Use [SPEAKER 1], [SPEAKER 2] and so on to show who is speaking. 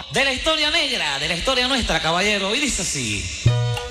[SPEAKER 1] de la historia negra, de la historia nuestra, caballero. Y dice así.